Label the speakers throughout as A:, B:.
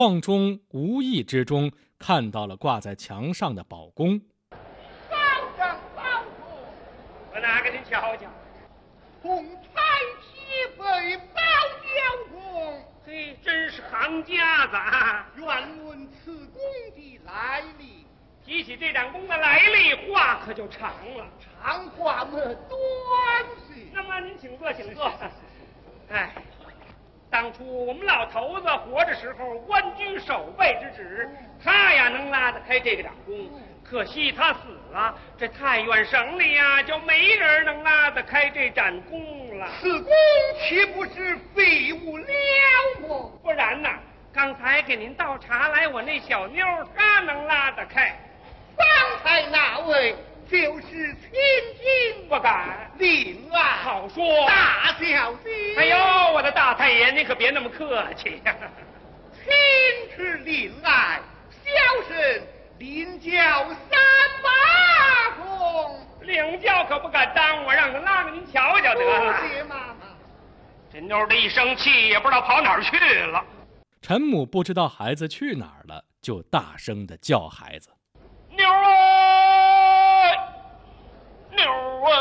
A: 望中无意之中看到了挂在墙上的宝弓。
B: 保长保主，
C: 我拿给您瞧瞧。
B: 红彩旗飞宝雕弓，
C: 嘿，真是行家子啊！
B: 愿论此弓的来历。
C: 提起这盏弓的来历，话可就长了。
B: 长话么短些。
C: 那么您请坐，请坐。哎，当初我们老头子活着时候，官居守备之职，他呀能拉得开这个掌弓。可惜他死了，这太原省里呀就没人能拉得开这盏弓了。
B: 此弓岂不是废物了么？
C: 不然呐，刚才给您倒茶来，我那小妞她能拉得开。
B: 方才那位就是亲亲，
C: 不敢。
B: 令爱
C: 好说，
B: 大小姐。
C: 哎呦，我的大太爷，您可别那么客气呀。
B: 亲是令爱，小生领教三把弓。
C: 领教可不敢当，我让他拉给您瞧瞧得了。
B: 谢妈妈。
C: 这妞的一生气，也不知道跑哪儿去了。
A: 陈母不知道孩子去哪儿了，就大声地叫孩子：“
C: 妞儿，妞儿，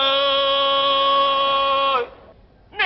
C: 妞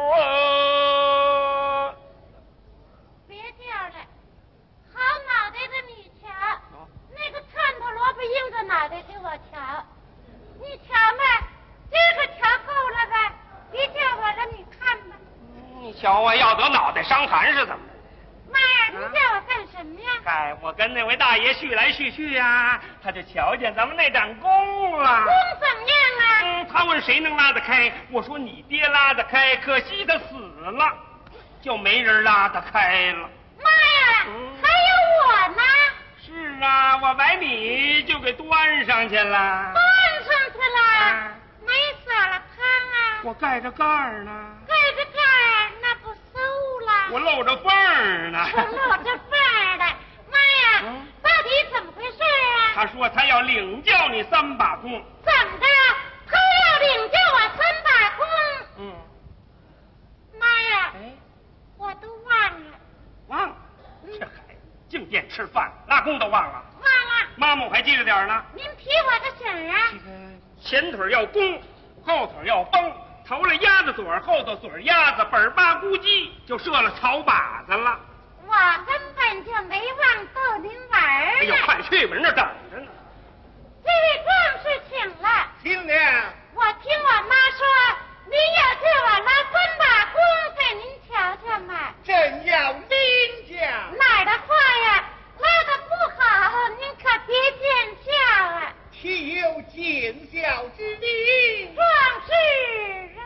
C: 儿！”
D: 别叫了，好脑袋的你瞧，那个串头萝卜硬着脑袋给我瞧，你瞧吧，这个瞧够了吧？别叫我了，你看吧。
C: 你瞧啊，要得脑袋伤寒是怎么着？
D: 妈呀，你叫我干什么呀？
C: 哎，我跟那位大爷叙来叙去呀，他就瞧见咱们那盏弓了。
D: 弓怎么样啊？
C: 他问谁能拉得开，我说你爹拉得开，可惜他死了，就没人拉得开了。
D: 妈呀，还有我呢。
C: 是啊，我把你就给端上去了。
D: 端上去了，没撒了炕啊？
C: 我盖着盖儿呢。
D: 盖着盖儿，那不馊了？
C: 我露着缝儿呢。
D: 我露着缝儿的。妈呀，到底怎么回事啊？
C: 他说他要领教你3把弓。
D: 怎么着？他要领教我3把弓？妈呀，我都忘了。
C: 忘了？这孩子净惦吃饭，拉弓都忘了。
D: 忘了。
C: 妈妈我还记着点呢。
D: 您提我个醒啊？
C: 前腿要弓，后腿要绷，头了鸭子嘴，后头嘴鸭子，本吧咕叽就射了草靶子了。
D: 我根本就没忘逗您玩儿呢。
C: 哎呦，快去吧，人那等着呢。
D: 这位壮士请了。
B: 听了。
D: 我听我妈说，您要叫我拉3把弓给您瞧瞧嘛。
B: 真要领教。
D: 哪儿的话呀，拉得不好，您可别见笑啊。
B: 岂有见笑之理？